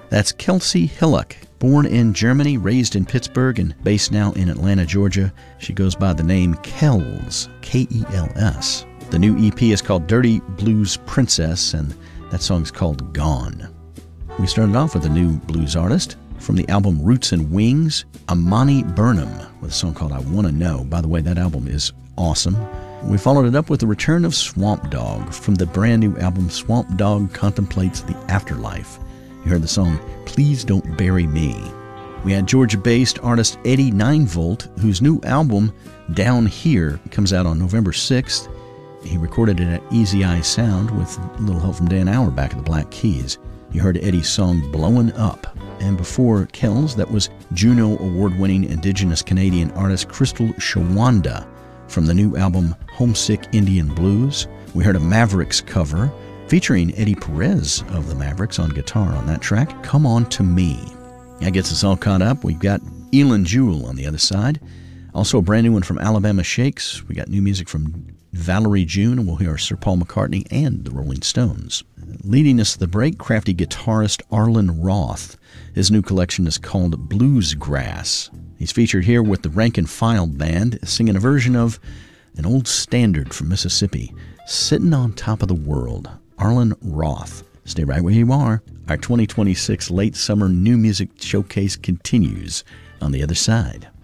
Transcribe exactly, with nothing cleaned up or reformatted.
That's Kelsey Hillock, born in Germany, raised in Pittsburgh, and based now in Atlanta, Georgia. She goes by the name Kells, K E L S. The new E P is called Dirty Blues Princess, and that song's called Gone. We started off with a new blues artist from the album Roots and Wings, Amani Burnham, with a song called I Wanna Know. By the way, that album is awesome. We followed it up with the return of Swamp Dogg from the brand new album Swamp Dogg Contemplates the Afterlife. You heard the song Please Don't Bury Me. We had Georgia-based artist Eddie nine volt, whose new album Down Here comes out on November sixth. He recorded it at Easy Eye Sound with a little help from Dan Auerbach of the Black Keys. You heard Eddie's song Blowin' Up. And before Kells, that was Juno Award-winning Indigenous Canadian artist Crystal Shawanda from the new album Homesick Indian Blues. We heard a Mavericks cover featuring Eddie Perez of the Mavericks on guitar on that track, Come On To Me. That gets us all caught up. We've got Elin Jewell on the other side. Also a brand new one from Alabama Shakes. We got new music from Valerie June, and we'll hear Sir Paul McCartney and the Rolling Stones. Leading us to the break, crafty guitarist Arlen Roth. His new collection is called Bluesgrass. He's featured here with the Rank and File Band, singing a version of an old standard from Mississippi, Sitting on Top of the World. Arlen Roth. Stay right where you are. Our twenty twenty-six Late Summer New Music Showcase continues on the other side.